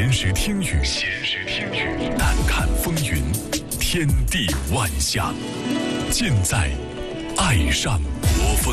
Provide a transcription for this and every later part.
闲时听雨，淡看风云，天地万象，尽在爱上国风。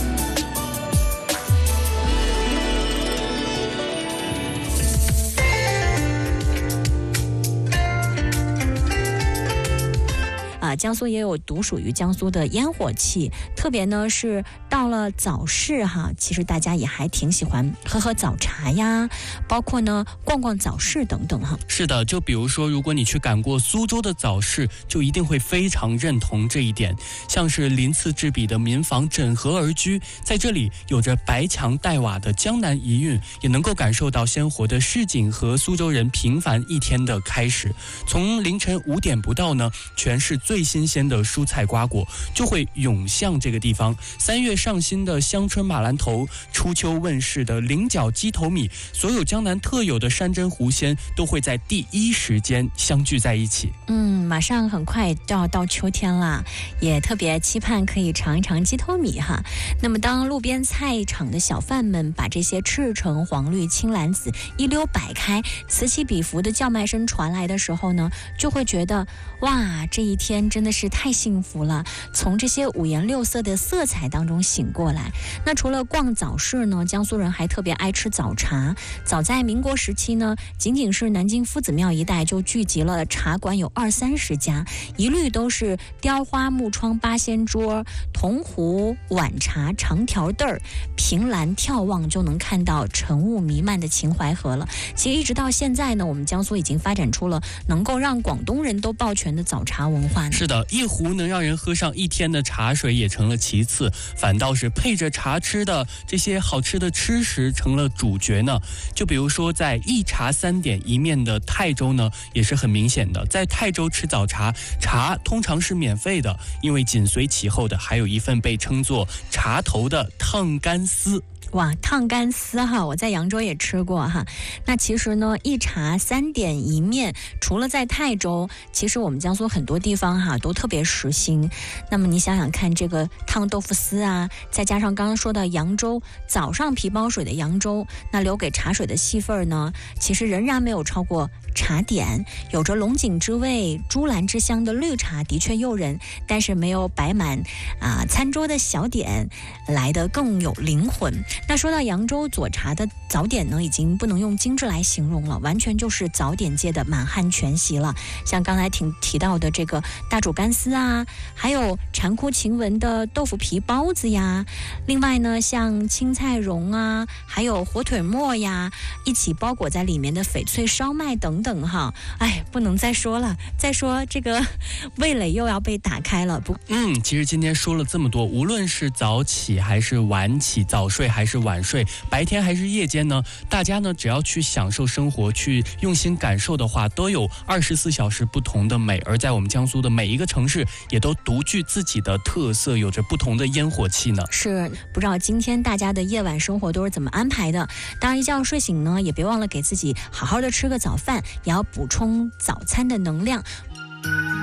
江苏也有独属于江苏的烟火气，特别呢是到了早市哈，其实大家也还挺喜欢喝早茶呀，包括呢逛逛早市等等哈。 是的，就比如说如果你去赶过苏州的早市，就一定会非常认同这一点。像是鳞次栉比的民房整合而居，在这里有着白墙黛瓦的江南遗韵，也能够感受到鲜活的市井和苏州人平凡一天的开始。从凌晨5点不到呢，全是最新鲜的蔬菜瓜果就会涌向这个地方。3月上新的香椿马兰头，初秋问世的菱角鸡头米，所有江南特有的山珍湖鲜都会在第一时间相聚在一起。 马上很快就要到秋天了，也特别期盼可以尝一尝鸡头米哈。那么当路边菜场的小贩们把这些赤橙黄绿青蓝紫一溜摆开，此起彼伏的叫卖声传来的时候呢，就会觉得哇，这一天真的是太幸福了，从这些五颜六色的色彩当中醒过来。那除了逛早市呢，江苏人还特别爱吃早茶。早在民国时期呢，仅仅是南京夫子庙一带就聚集了茶馆有20-30家，一律都是雕花木窗八仙桌，铜壶碗茶长条凳儿，凭栏眺望就能看到晨雾弥漫的秦淮河了。其实一直到现在呢，我们江苏已经发展出了能够让广东人都抱拳的早茶文化呢。 是的，一壶能让人喝上一天的茶水也成了其次，反倒是配着茶吃的这些好吃的吃食成了主角呢。就比如说在一茶3点一面的泰州呢，也是很明显的。在泰州吃早茶，茶通常是免费的，因为紧随其后的还有一份被称作茶头的烫干丝。 哇，烫干丝哈，我在扬州也吃过哈。那其实呢，一茶3点一面，除了在泰州，其实我们江苏很多地方哈都特别时兴。那么你想想看，这个烫豆腐丝啊，再加上刚刚说到扬州早上皮包水的扬州，那留给茶水的戏份呢，其实仍然没有超过茶点。有着龙井之味、珠兰之香的绿茶的确诱人，但是没有摆满餐桌的小点来得更有灵魂。那说到扬州左茶的早点呢，已经不能用精致来形容了，完全就是早点界的满汉全席了。像刚才提到的这个大煮干丝啊，还有馋哭晴雯的豆腐皮包子呀，另外呢，像青菜蓉啊，还有火腿末呀，一起包裹在里面的翡翠烧麦等等哈。哎，不能再说了，再说这个味蕾又要被打开了。 其实今天说了这么多，无论是早起还是晚起，早睡还是晚睡，白天还是夜间呢，大家呢只要去享受生活，去用心感受的话，都有24小时不同的美。而在我们江苏的每一个城市，也都独具自己的特色，有着不同的烟火气呢。 是，不知道今天大家的夜晚生活都是怎么安排的？当然一觉睡醒呢，也别忘了给自己好好的吃个早饭，也要补充早餐的能量。